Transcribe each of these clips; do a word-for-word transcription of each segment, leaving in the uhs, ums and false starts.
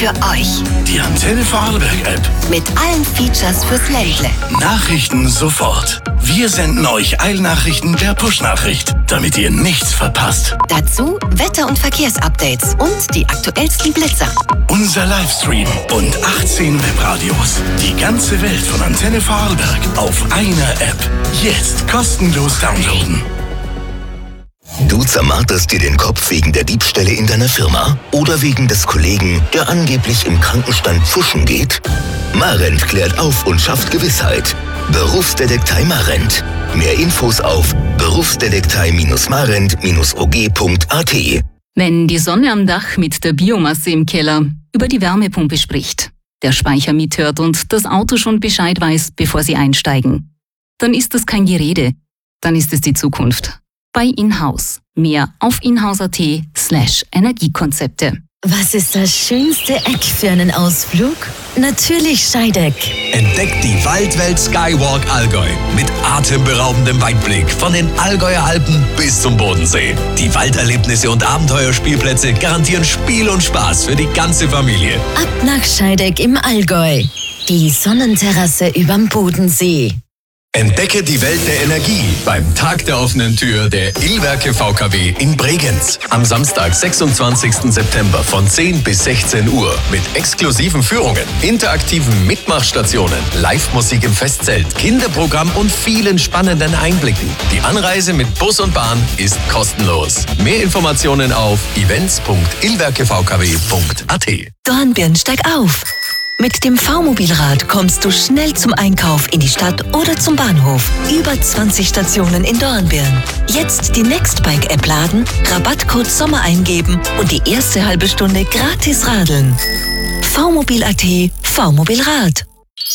für euch. Die Antenne Vorarlberg-App. Mit allen Features fürs Ländle. Nachrichten sofort. Wir senden euch Eilnachrichten per Push-Nachricht, damit ihr nichts verpasst. Dazu Wetter- und Verkehrsupdates und die aktuellsten Blitzer. Unser Livestream und achtzehn Webradios. Die ganze Welt von Antenne Vorarlberg auf einer App. Jetzt kostenlos downloaden. Du zermarterst dir den Kopf wegen der Diebstähle in deiner Firma oder wegen des Kollegen, der angeblich im Krankenstand pfuschen geht? Marent klärt auf und schafft Gewissheit. Berufsdetektei Marent. Mehr Infos auf berufsdetektei marent o g punkt a t. Wenn die Sonne am Dach mit der Biomasse im Keller über die Wärmepumpe spricht, der Speicher mithört und das Auto schon Bescheid weiß, bevor Sie einsteigen, dann ist das kein Gerede, dann ist es die Zukunft. Bei Inhouse. Mehr auf inhouse.at slash Energiekonzepte. Was ist das schönste Eck für einen Ausflug? Natürlich Scheideck. Entdeckt die Waldwelt Skywalk Allgäu mit atemberaubendem Weitblick von den Allgäuer Alpen bis zum Bodensee. Die Walderlebnisse und Abenteuerspielplätze garantieren Spiel und Spaß für die ganze Familie. Ab nach Scheideck im Allgäu. Die Sonnenterrasse überm Bodensee. Entdecke die Welt der Energie beim Tag der offenen Tür der Illwerke V K W in Bregenz. Am Samstag, sechsundzwanzigsten September von zehn bis sechzehn Uhr mit exklusiven Führungen, interaktiven Mitmachstationen, Live-Musik im Festzelt, Kinderprogramm und vielen spannenden Einblicken. Die Anreise mit Bus und Bahn ist kostenlos. Mehr Informationen auf events punkt illwerke v k w punkt a t. Dornbirn, steig auf! Mit dem V-Mobilrad kommst du schnell zum Einkauf in die Stadt oder zum Bahnhof. Über zwanzig Stationen in Dornbirn. Jetzt die Nextbike-App laden, Rabattcode Sommer eingeben und die erste halbe Stunde gratis radeln. V-Mobil.at, V-Mobilrad.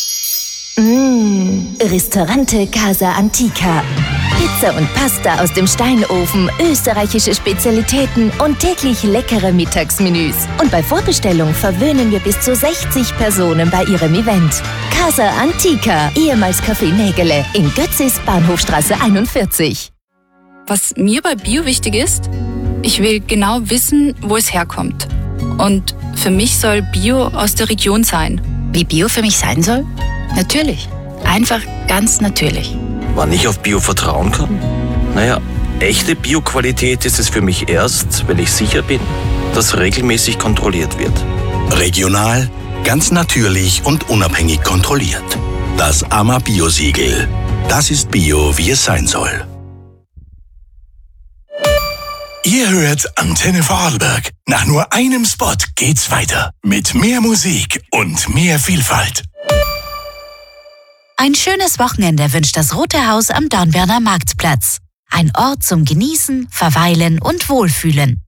Mmh, Ristorante Casa Antica. Pizza und Pasta aus dem Steinofen, österreichische Spezialitäten und täglich leckere Mittagsmenüs. Und bei Vorbestellung verwöhnen wir bis zu sechzig Personen bei ihrem Event. Casa Antica, ehemals Café Nägele, in Götzis, Bahnhofstraße einundvierzig. Was mir bei Bio wichtig ist, ich will genau wissen, wo es herkommt. Und für mich soll Bio aus der Region sein. Wie Bio für mich sein soll? Natürlich. Einfach ganz natürlich. Wann ich auf Bio vertrauen kann? Naja, echte Bio-Qualität ist es für mich erst, wenn ich sicher bin, dass regelmäßig kontrolliert wird. Regional, ganz natürlich und unabhängig kontrolliert. Das A M A Bio-Siegel. Das ist Bio, wie es sein soll. Ihr hört Antenne Vorarlberg. Nach nur einem Spot geht's weiter. Mit mehr Musik und mehr Vielfalt. Ein schönes Wochenende wünscht das Rote Haus am Dornbirner Marktplatz. Ein Ort zum Genießen, Verweilen und Wohlfühlen.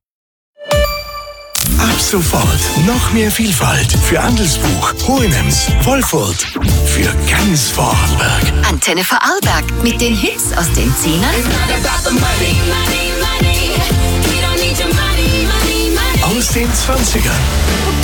Ab sofort noch mehr Vielfalt für Andelsbuch, Hohenems, Wolfurt, für ganz Vorarlberg. Antenne Vorarlberg mit den Hits aus den Zehnern, Aus den Zwanzigern